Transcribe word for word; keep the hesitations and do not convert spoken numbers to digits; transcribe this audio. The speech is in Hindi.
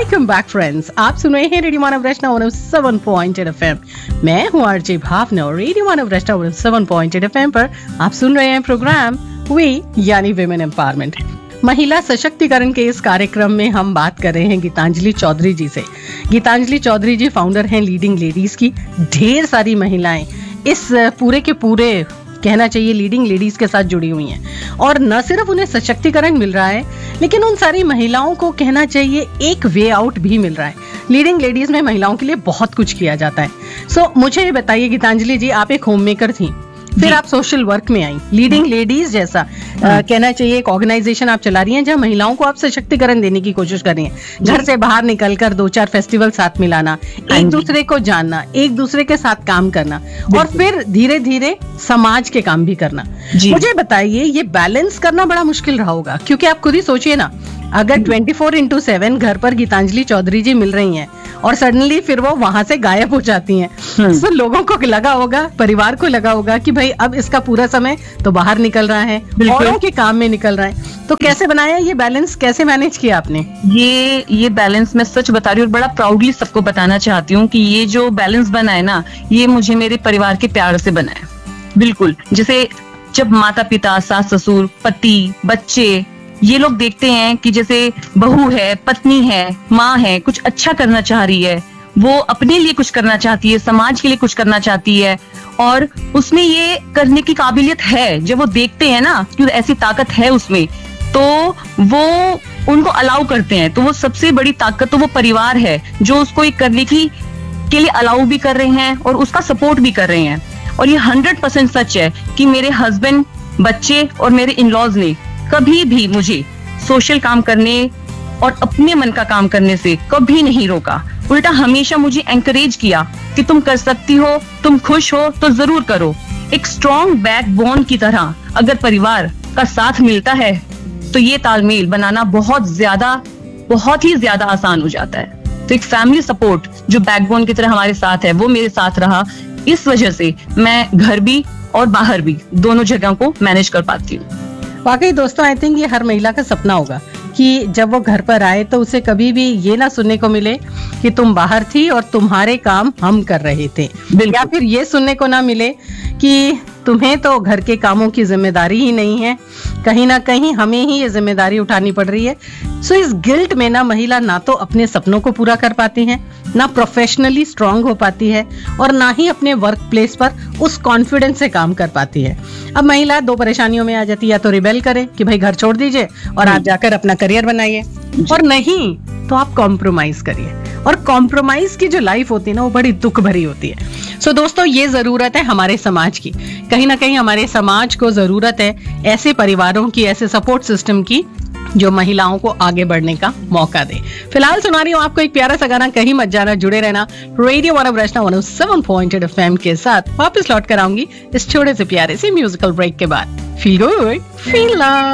वेलकम बैक फ्रेंड्स, आप सुन रहे हैं रेडियो मानव रचना one O seven point eight F M. मैं हूं आरजे भावना और रेडियो मानव रचना one O seven point eight F M पर आप सुन रहे हैं प्रोग्राम वी यानी विमेन एम्पावरमेंट। महिला सशक्तिकरण के इस कार्यक्रम में हम बात कर रहे हैं गीतांजलि चौधरी जी से। गीतांजलि चौधरी जी फाउंडर हैं लीडिंग लेडीज की। ढेर सारी महिलाएं इस पूरे के पूरे कहना चाहिए लीडिंग लेडीज के साथ जुड़ी हुई हैं और न सिर्फ उन्हें सशक्तिकरण मिल रहा है लेकिन उन सारी महिलाओं को कहना चाहिए एक वे आउट भी मिल रहा है। लीडिंग लेडीज में महिलाओं के लिए बहुत कुछ किया जाता है। सो so, मुझे ये बताइए गीतांजलि जी, आप एक होम मेकर थी, फिर आप सोशल वर्क में आई, लीडिंग लेडीज जैसा आ, कहना चाहिए एक ऑर्गेनाइजेशन आप चला रही हैं जहां महिलाओं को आप सशक्तिकरण देने की कोशिश कर रही हैं। घर से बाहर निकलकर दो चार फेस्टिवल साथ मिलाना, एक दूसरे को जानना, एक दूसरे के साथ काम करना और फिर धीरे धीरे समाज के काम भी करना। मुझे बताइए ये बैलेंस करना बड़ा मुश्किल रहा होगा, क्योंकि आप खुद ही सोचिए ना, अगर ट्वेंटी फोर इंटू सेवन घर पर गीतांजलि चौधरी जी मिल रही हैं और सडनली फिर वो वहां से गायब हो जाती हैं, तो लोगों को लगा होगा, परिवार को लगा होगा कि भाई अब इसका पूरा समय तो बाहर निकल रहा है, औरों के काम में निकल रहा है। तो कैसे बनाया ये बैलेंस, कैसे मैनेज किया आपने? ये ये बैलेंस मैं सच बता रही हूँ और बड़ा प्राउडली सबको बताना चाहती हूँ कि ये जो बैलेंस बना है ना, ये मुझे मेरे परिवार के प्यार से बना है। बिल्कुल, जैसे जब माता पिता, सास ससुर, पति, बच्चे ये लोग देखते हैं कि जैसे बहू है, पत्नी है, माँ है, कुछ अच्छा करना चाह रही है, वो अपने लिए कुछ करना चाहती है, समाज के लिए कुछ करना चाहती है और उसमें ये करने की काबिलियत है, जब वो देखते हैं ना कि ऐसी ताकत है उसमें, तो वो उनको अलाउ करते हैं। तो वो सबसे बड़ी ताकत तो वो परिवार है जो उसको एक करने की के लिए अलाउ भी कर रहे हैं और उसका सपोर्ट भी कर रहे हैं। और ये हंड्रेड परसेंट सच है कि मेरे हस्बैंड, बच्चे और मेरे इन-लॉज ने कभी भी मुझे सोशल काम करने और अपने मन का काम करने से कभी नहीं रोका। उल्टा हमेशा मुझे एनकरेज किया कि तुम कर सकती हो, तुम खुश हो तो जरूर करो। एक स्ट्रॉन्ग बैकबोन की तरह अगर परिवार का साथ मिलता है तो ये तालमेल बनाना बहुत ज्यादा बहुत ही ज्यादा आसान हो जाता है। तो एक फैमिली सपोर्ट जो बैकबोन की तरह हमारे साथ है वो मेरे साथ रहा। इस वजह से मैं घर भी और बाहर भी दोनों जगह को मैनेज कर पाती हूँ। वाकई दोस्तों, आई थिंक ये हर महिला का सपना होगा कि जब वो घर पर आए तो उसे कभी भी ये ना सुनने को मिले कि तुम बाहर थी और तुम्हारे काम हम कर रहे थे, या फिर ये सुनने को ना मिले कि तुम्हें तो घर के कामों की जिम्मेदारी ही नहीं है, कहीं ना कहीं हमें ही ये जिम्मेदारी उठानी पड़ रही है। सो इस गिल्ट में ना महिला ना तो अपने सपनों को पूरा कर पाती है, ना प्रोफेशनली स्ट्रांग हो पाती है और ना ही अपने वर्क प्लेस पर उस कॉन्फिडेंस से काम कर पाती है। अब महिला दो परेशानियों में आ जाती है, या तो रिबेल करे कि भाई घर छोड़ दीजिए और आप जाकर अपना करियर बनाइए, और नहीं तो आप कॉम्प्रोमाइज करिए। और कॉम्प्रोमाइज की जो लाइफ होती है ना, वो बड़ी दुख भरी होती है। सो so, दोस्तों, ये जरूरत है हमारे समाज की, कहीं ना कहीं हमारे समाज को जरूरत है ऐसे परिवारों की, ऐसे सपोर्ट सिस्टम की जो महिलाओं को आगे बढ़ने का मौका दे। फिलहाल सुना रही हूँ आपको एक प्यारा सा गाना, कहीं मत जाना, जुड़े रहना रेडियो मानव रचना one O seven point eight F M के साथ। वापस लौट कर आऊंगी इस छोटे से प्यारे से म्यूजिकल ब्रेक के बाद। Feel good, feel love.